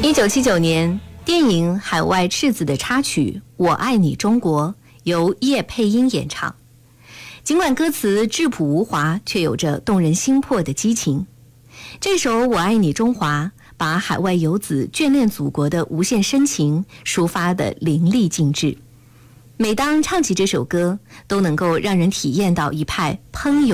1979年，电影《海外赤子》的插曲《我爱你中国》由叶佩英演唱。尽管歌词质朴无华，却有着动人心魄的激情。这首《我爱你中华》把海外游子眷恋祖国的无限深情抒发得淋漓尽致。每当唱起这首歌，都能够让人体验到一派喷涌